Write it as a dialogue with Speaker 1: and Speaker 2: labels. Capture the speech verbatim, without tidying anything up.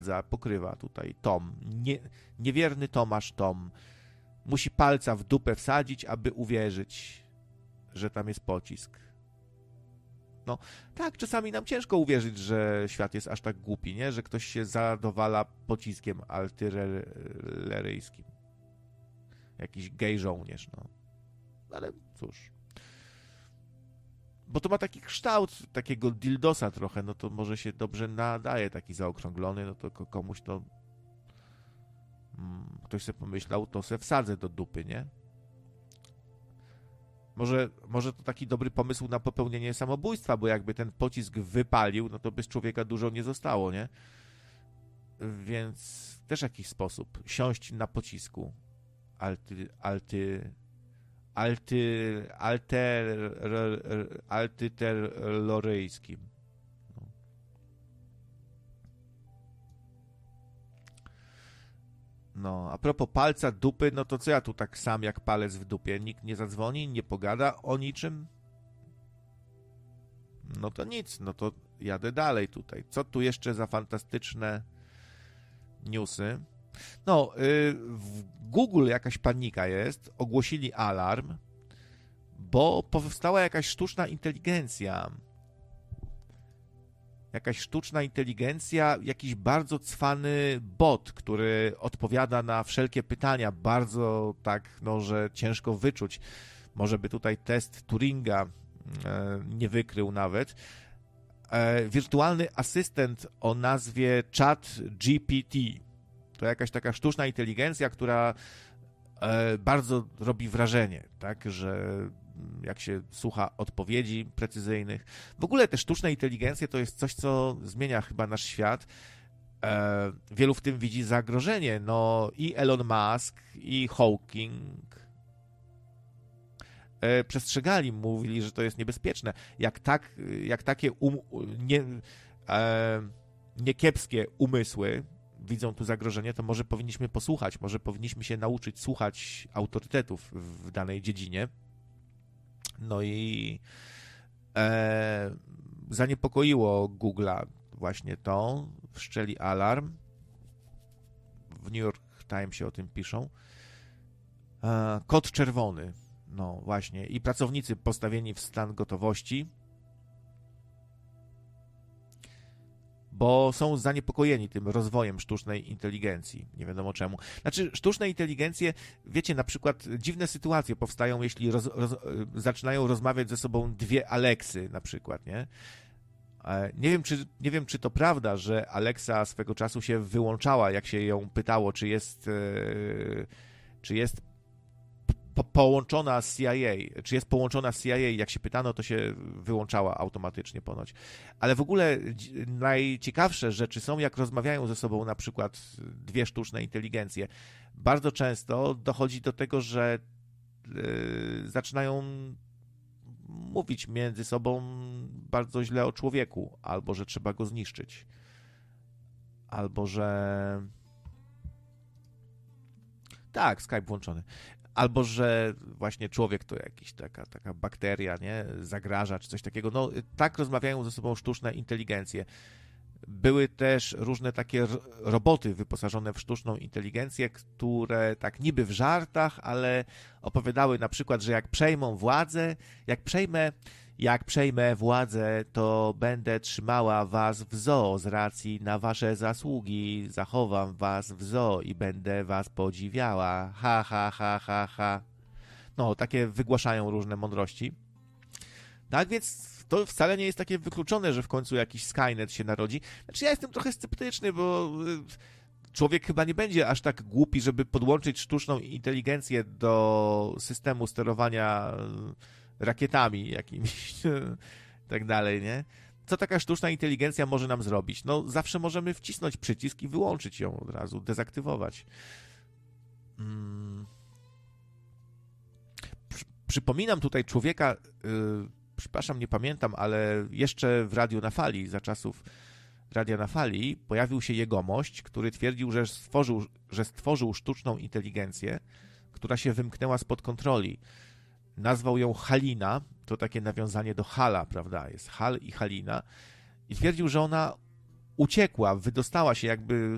Speaker 1: pokrywa tutaj Tom. Nie, niewierny Tomasz Tom musi palca w dupę wsadzić, aby uwierzyć, że tam jest pocisk. No tak, czasami nam ciężko uwierzyć, że świat jest aż tak głupi, nie? Że ktoś się zadowala pociskiem artyleryjskim. Jakiś gej żołnierz, no. Ale cóż. Bo to ma taki kształt takiego dildosa trochę, no to może się dobrze nadaje, taki zaokrąglony, no to komuś to hmm, ktoś sobie pomyślał, to se wsadzę do dupy, nie? Może, może to taki dobry pomysł na popełnienie samobójstwa, bo jakby ten pocisk wypalił, no to by z człowieka dużo nie zostało, nie? Więc też jakiś sposób. Siąść na pocisku. Alty, alty, alty, alter, altyterloryjskim. No. No, a propos palca, dupy, no to co ja tu tak sam jak palec w dupie? Nikt nie zadzwoni, nie pogada o niczym? No to nic, no to jadę dalej tutaj. Co tu jeszcze za fantastyczne newsy? No, w Google jakaś panika jest, ogłosili alarm, bo powstała jakaś sztuczna inteligencja. Jakaś sztuczna inteligencja, jakiś bardzo cwany bot, który odpowiada na wszelkie pytania, bardzo tak, no, że ciężko wyczuć. Może by tutaj test Turinga e, nie wykrył nawet. E, wirtualny asystent o nazwie ChatGPT. To jakaś taka sztuczna inteligencja, która e, bardzo robi wrażenie, tak, że jak się słucha odpowiedzi precyzyjnych. W ogóle te sztuczne inteligencje to jest coś, co zmienia chyba nasz świat. E, wielu w tym widzi zagrożenie. No i Elon Musk, i Hawking e, przestrzegali, mówili, że to jest niebezpieczne. Jak, tak, jak takie um, nie, e, niekiepskie umysły widzą tu zagrożenie, to może powinniśmy posłuchać, może powinniśmy się nauczyć słuchać autorytetów w danej dziedzinie. No i e, zaniepokoiło Google'a właśnie to, wszczeli alarm. W New York Timesie o tym piszą. E, kod czerwony, no właśnie, i pracownicy postawieni w stan gotowości, bo są zaniepokojeni tym rozwojem sztucznej inteligencji. Nie wiadomo czemu. Znaczy, sztuczne inteligencje, wiecie, na przykład dziwne sytuacje powstają, jeśli roz, roz, zaczynają rozmawiać ze sobą dwie Aleksy, na przykład, nie? Nie wiem, czy, nie wiem, czy to prawda, że Alexa swego czasu się wyłączała, jak się ją pytało, czy jest, czy jest po, połączona z C I A, czy jest połączona z C I A, jak się pytano, to się wyłączała automatycznie ponoć. Ale w ogóle najciekawsze rzeczy są, jak rozmawiają ze sobą na przykład dwie sztuczne inteligencje. Bardzo często dochodzi do tego, że yy, zaczynają mówić między sobą bardzo źle o człowieku, albo że trzeba go zniszczyć, albo że... Tak, Skype włączony. Albo że właśnie człowiek to jakiś taka, taka bakteria, nie? Zagraża, czy coś takiego. No, tak rozmawiają ze sobą sztuczne inteligencje. Były też różne takie roboty wyposażone w sztuczną inteligencję, które tak niby w żartach, ale opowiadały na przykład, że jak przejmą władzę, jak przejmę, jak przejmę władzę, to będę trzymała was w zoo z racji na wasze zasługi, zachowam was w zoo i będę was podziwiała. Ha, ha, ha, ha, ha. No, takie wygłaszają różne mądrości. Tak więc to wcale nie jest takie wykluczone, że w końcu jakiś Skynet się narodzi. Znaczy ja jestem trochę sceptyczny, bo człowiek chyba nie będzie aż tak głupi, żeby podłączyć sztuczną inteligencję do systemu sterowania rakietami jakimiś tak dalej, nie? Co taka sztuczna inteligencja może nam zrobić? No zawsze możemy wcisnąć przycisk i wyłączyć ją od razu, dezaktywować. Hmm. Przy, przypominam tutaj człowieka, yy, przepraszam, nie pamiętam, ale jeszcze w Radiu na Fali, za czasów Radia na Fali, pojawił się jegomość, który twierdził, że stworzył, że stworzył sztuczną inteligencję, która się wymknęła spod kontroli. Nazwał ją Halina, to takie nawiązanie do Hala, prawda? Jest Hal i Halina. I twierdził, że ona uciekła, wydostała się jakby